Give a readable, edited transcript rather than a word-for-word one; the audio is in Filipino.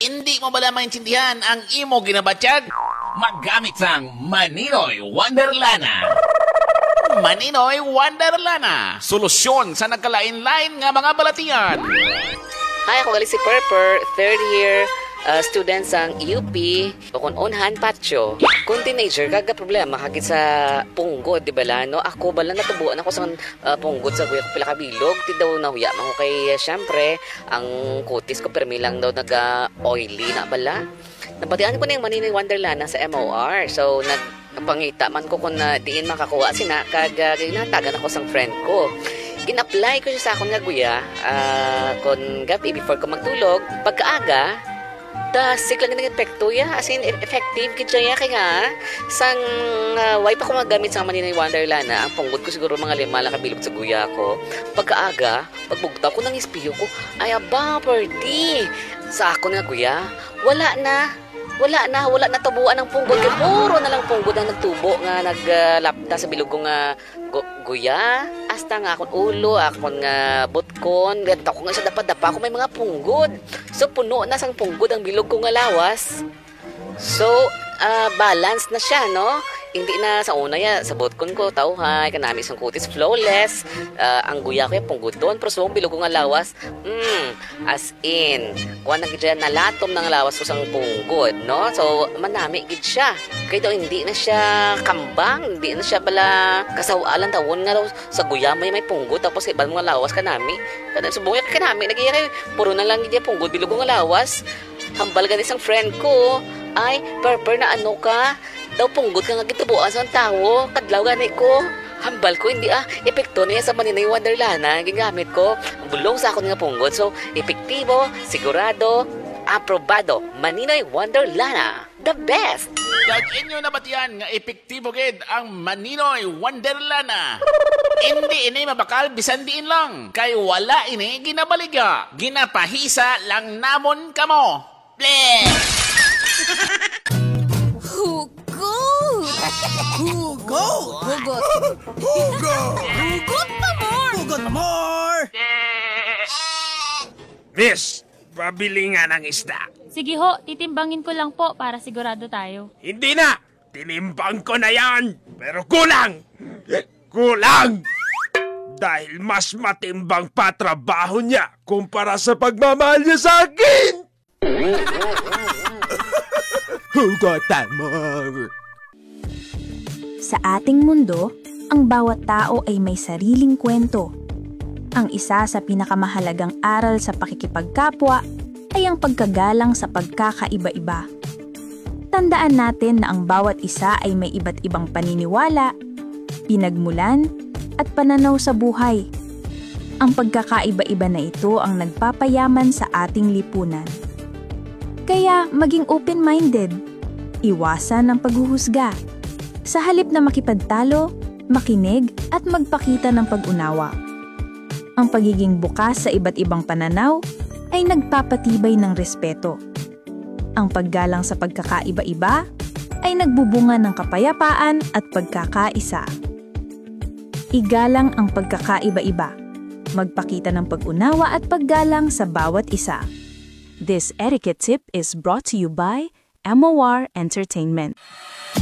Hindi mo bala maintindihan ang imo ginabatyag? Magamit sang Maninoy Wonderlana. Maninoy Wonderlana. Solusyon sa nagkalain-lain nga mga balatian. Hi, ako gali si Purper, third year student sang UP, kung unhan patio. Kung teenager, kaga problema kagit sa punggod, di ba la, no? Ako bala natubuan ako sa punggod sa kuya ko pila kabilog, ti daw nahuya man ko kay, syempre, ang kutis ko permi lang daw naga-oily na bala. Nabatian ko na yung Maninoy Wonderlana sa MOR, so nagpangita man ko kung diin makakuha sina, kaga ginatagan ako sang friend ko. Gin-apply ko siya sa akong nga guya, kung gabi before ko magtulog, pagkaaga, dasik lang yung epekto ya, as in effective kitsa ya, kaya nga sang way pa ko magamit sa Maninoy Wonderlana, ang punggod ko siguro mga 5 lang kabilog sa guya ko. Pagkaaga, pagbugtaw ko ng ispiyo ko, ay aba, party, sa ako nga guya, wala na tabuan ng punggod, kaya puro na lang punggod ang nagtubo nga naglapta sa bilog ko nga guya, hasta nga akong ulo, akong nga butkon, ganito ko nga sa dapat-dapa ako may mga punggod. So puno na sang punggod ang bilog ko nga lawas. So balance na siya, no? Hindi na sa una ya, sa butkon ko, tauhay, kanami isang kutis flawless, ang guya ko yung punggod doon, pero so bilog ko nga lawas, as in, kuha na gid nalatom ng lawas ko sang punggod, no? So manami gid siya. Kaya daw hindi na siya kambang, hindi na siya bala kasawalan tawon nga daw sa guya may punggod, tapos ibang mga lawas kanami. Kada subukan kanami, nagiya kay puro na lang gid punggod, bilog ko nga lawas. Hambal gani isang friend ko, ay, Purper na ano ka? Daw punggod ka nga gitubuan sa tao, kadlaw gani ko. Hambal ko, hindi epekto niya sa Maninoy Wonderlana, gingamit ko. Bulong sa ako nga punggod, so epektibo, sigurado, aprobado. Maninoy Wonderlana, the best! Kag inyo nabatian nga epektibo gid ang Maninoy Wonderlana. Hindi ini mabakal bisan diin lang. Kay wala ini ginabaliga. Ginapahisa lang namon kamo. Bleh! Hugot! Hugot! Hugot! Hugot pa more! Hugot pa more! Miss, pabili nga ng isda. Sige ho, titimbangin ko lang po para sigurado tayo. Hindi na! Tinimbang ko na yan! Pero kulang! Kulang! Dahil mas matimbang pa trabaho niya kumpara sa pagmamahal niya sa akin! Hugot pa more! Sa ating mundo, ang bawat tao ay may sariling kwento. Ang isa sa pinakamahalagang aral sa pakikipagkapwa ay ang pagkagalang sa pagkakaiba-iba. Tandaan natin na ang bawat isa ay may iba't ibang paniniwala, pinagmulan, at pananaw sa buhay. Ang pagkakaiba-iba na ito ang nagpapayaman sa ating lipunan. Kaya maging open-minded, iwasan ang paghuhusga. Sa halip na makipagtalo, makinig at magpakita ng pag-unawa. Ang pagiging bukas sa iba't ibang pananaw ay nagpapatibay ng respeto. Ang paggalang sa pagkakaiba-iba ay nagbubunga ng kapayapaan at pagkakaisa. Igalang ang pagkakaiba-iba. Magpakita ng pag-unawa at paggalang sa bawat isa. This etiquette tip is brought to you by MOR Entertainment.